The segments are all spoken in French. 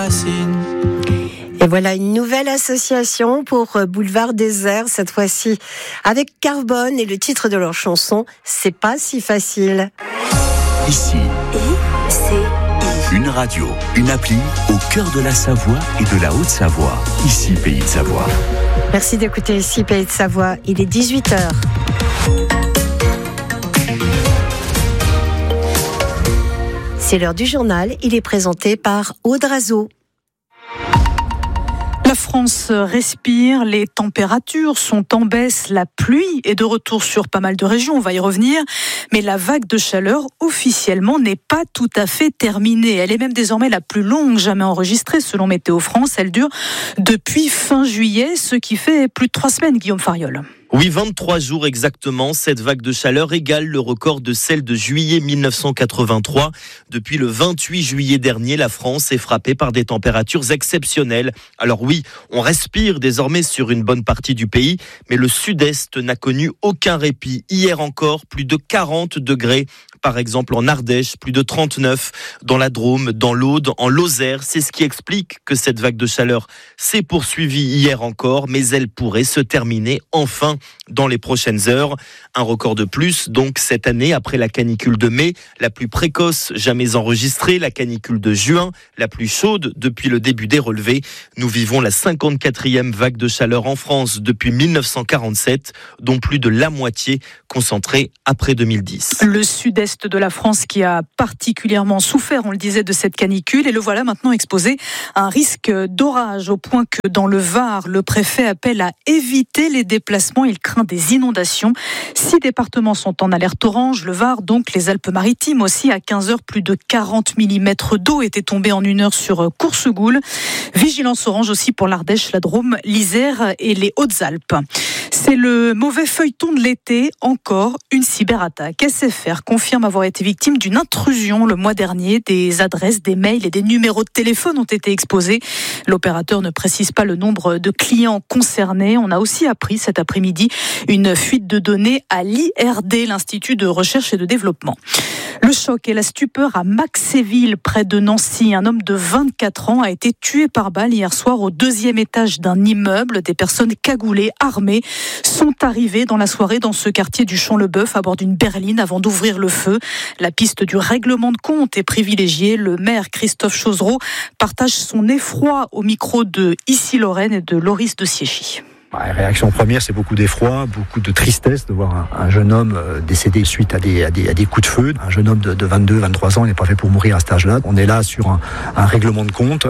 Et voilà une nouvelle association pour Boulevard Désert, cette fois-ci avec Carbone, et le titre de leur chanson, C'est pas si facile. Ici, une radio, une appli au cœur de la Savoie et de la Haute-Savoie. Ici, Pays de Savoie. Merci d'écouter Ici, Pays de Savoie. Il est 18h. C'est l'heure du journal. Il est présenté par Aude Razeau. La France respire, les températures sont en baisse, la pluie est de retour sur pas mal de régions, on va y revenir, mais la vague de chaleur officiellement n'est pas tout à fait terminée. Elle est même désormais la plus longue jamais enregistrée selon Météo France. Elle dure depuis fin juillet, ce qui fait plus de 3 semaines, Guillaume Fariol. Oui, 23 jours exactement. Cette vague de chaleur égale le record de celle de juillet 1983. Depuis le 28 juillet dernier, la France est frappée par des températures exceptionnelles. Alors oui, on respire désormais sur une bonne partie du pays, mais le sud-est n'a connu aucun répit. Hier encore, plus de 40 degrés. Par exemple en Ardèche, plus de 39, dans la Drôme, dans l'Aude, en Lozère. C'est ce qui explique que cette vague de chaleur s'est poursuivie hier encore, mais elle pourrait se terminer enfin dans les prochaines heures. Un record de plus, donc, cette année, après la canicule de mai, la plus précoce jamais enregistrée, la canicule de juin, la plus chaude depuis le début des relevés. Nous vivons la 54e vague de chaleur en France depuis 1947, dont plus de la moitié concentrée après 2010. Le sud-est de la France qui a particulièrement souffert, on le disait, de cette canicule, et le voilà maintenant exposé à un risque d'orage, au point que dans le Var, le préfet appelle à éviter les déplacements. Il craint des inondations. 6 départements sont en alerte orange, le Var, donc les Alpes-Maritimes aussi. À 15h, plus de 40 mm d'eau étaient tombés en 1 heure sur Coursegoule. Vigilance orange aussi pour l'Ardèche, la Drôme, l'Isère et les Hautes-Alpes. C'est le mauvais feuilleton de l'été, encore une cyberattaque. SFR confirme avoir été victime d'une intrusion le mois dernier. Des adresses, des mails et des numéros de téléphone ont été exposés. L'opérateur ne précise pas le nombre de clients concernés. On a aussi appris cet après-midi une fuite de données à l'IRD, l'Institut de recherche et de développement. Le choc et la stupeur à Maxéville, près de Nancy. Un homme de 24 ans a été tué par balle hier soir au 2e étage d'un immeuble. Des personnes cagoulées, armées, sont arrivées dans la soirée dans ce quartier du Champ-le-Bœuf à bord d'une berline avant d'ouvrir le feu. La piste du règlement de compte est privilégiée. Le maire Christophe Chauzereau partage son effroi au micro de Ici Lorraine et de Loris de Siéchy. La réaction première, c'est beaucoup d'effroi, beaucoup de tristesse de voir un jeune homme décédé suite à des coups de feu. Un jeune homme de 22, 23 ans, il n'est pas fait pour mourir à cet âge-là. On est là sur un règlement de compte.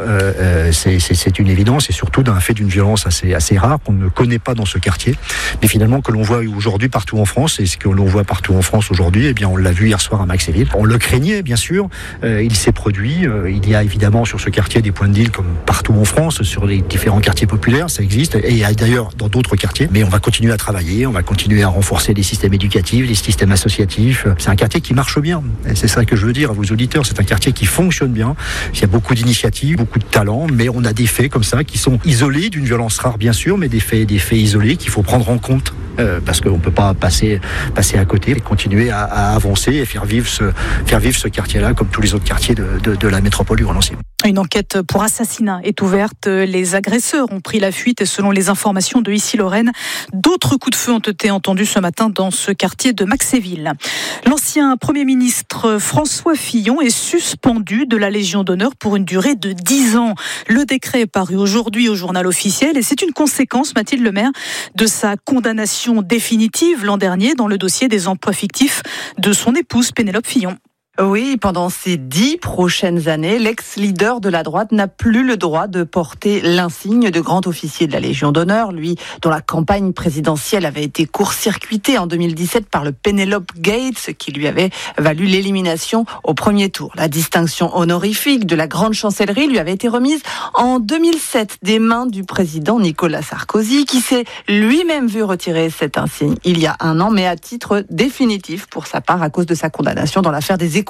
C'est une évidence, et surtout d'un fait d'une violence assez rare qu'on ne connaît pas dans ce quartier, mais finalement que l'on voit aujourd'hui partout en France. Et ce que l'on voit partout en France aujourd'hui, eh bien, on l'a vu hier soir à Maxéville. On le craignait, bien sûr. Il s'est produit. Il y a évidemment sur ce quartier des points de deal comme partout en France, sur les différents quartiers populaires, ça existe. Et il y a d'ailleurs dans d'autres quartiers, mais on va continuer à travailler, on va continuer à renforcer les systèmes éducatifs, les systèmes associatifs. C'est un quartier qui marche bien, et c'est ça que je veux dire à vos auditeurs, c'est un quartier qui fonctionne bien. Il y a beaucoup d'initiatives, beaucoup de talents, mais on a des faits comme ça qui sont isolés, d'une violence rare bien sûr, mais des faits isolés qu'il faut prendre en compte, parce qu'on ne peut pas passer à côté et continuer à avancer et faire vivre ce quartier-là comme tous les autres quartiers de la métropole du Grand Nancy. Une enquête pour assassinat est ouverte. Les agresseurs ont pris la fuite et selon les informations de Ici Lorraine, d'autres coups de feu ont été entendus ce matin dans ce quartier de Maxéville. L'ancien Premier ministre François Fillon est suspendu de la Légion d'honneur pour une durée de 10 ans. Le décret est paru aujourd'hui au journal officiel et c'est une conséquence, Mathilde Lemaire, de sa condamnation définitive l'an dernier dans le dossier des emplois fictifs de son épouse Pénélope Fillon. Oui, pendant ces 10 prochaines années, l'ex-leader de la droite n'a plus le droit de porter l'insigne de grand officier de la Légion d'honneur, lui dont la campagne présidentielle avait été court-circuitée en 2017 par le Penelope Gate, ce qui lui avait valu l'élimination au premier tour. La distinction honorifique de la grande chancellerie lui avait été remise en 2007 des mains du président Nicolas Sarkozy, qui s'est lui-même vu retirer cet insigne il y a 1 an, mais à titre définitif pour sa part à cause de sa condamnation dans l'affaire des écoutes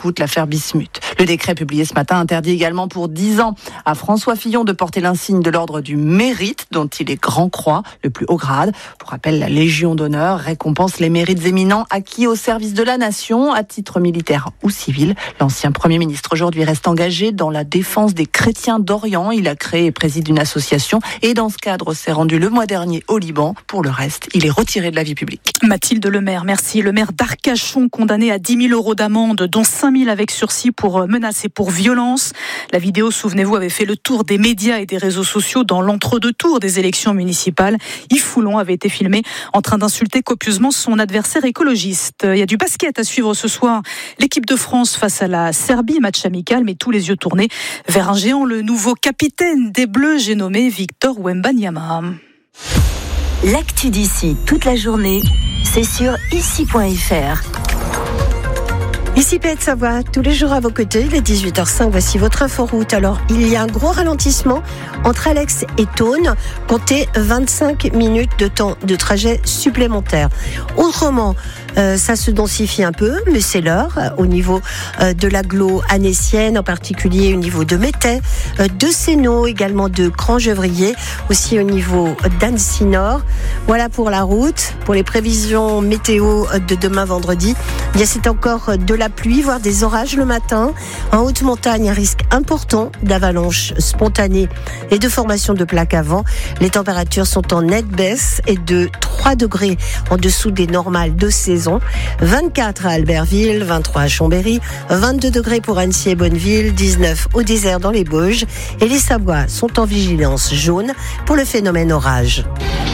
écoute l'affaire Bismuth. Le décret publié ce matin interdit également pour 10 ans à François Fillon de porter l'insigne de l'ordre du mérite, dont il est grand croix, le plus haut grade. Pour rappel, la Légion d'honneur récompense les mérites éminents acquis au service de la nation, à titre militaire ou civil. L'ancien Premier ministre aujourd'hui reste engagé dans la défense des chrétiens d'Orient. Il a créé et préside une association et dans ce cadre s'est rendu le mois dernier au Liban. Pour le reste, il est retiré de la vie publique. Mathilde Lemaire, merci. Le maire d'Arcachon condamné à 10 000 € d'amende, dont 5 000 avec sursis pour menace et pour violence. La vidéo, souvenez-vous, avait fait le tour des médias et des réseaux sociaux dans l'entre-deux-tours des élections municipales. Yves Foulon avait été filmé en train d'insulter copieusement son adversaire écologiste. Il y a du basket à suivre ce soir. L'équipe de France face à la Serbie, match amical, mais tous les yeux tournés vers un géant, le nouveau capitaine des Bleus, j'ai nommé Victor Wembanyama. L'actu d'ici toute la journée, c'est sur ici.fr. Ici Pays de Savoie, tous les jours à vos côtés, il est 18h05, voici votre inforoute. Alors, il y a un gros ralentissement entre Alex et Thônes, comptez 25 minutes de temps de trajet supplémentaire. Autrement, ça se densifie un peu, mais c'est l'heure, au niveau de l'agglo annécienne, en particulier au niveau de Métais, de Sénaux, également de Crangevrier, aussi au niveau d'Annecy-Nord. Voilà pour la route. Pour les prévisions météo de demain vendredi, c'est encore de la pluie, voire des orages le matin. En haute montagne, un risque important d'avalanche spontanée et de formation de plaques à vent. Les températures sont en nette baisse et de 3 degrés en dessous des normales de saison. 24 à Albertville, 23 à Chambéry, 22 degrés pour Annecy et Bonneville, 19 au désert dans les Bauges. Et les Savoies sont en vigilance jaune pour le phénomène orage.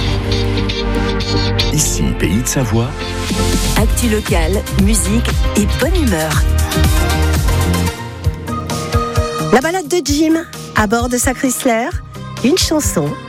Ici, Pays de Savoie. Actu locale, musique et bonne humeur. La balade de Jim à bord de sa Chrysler, une chanson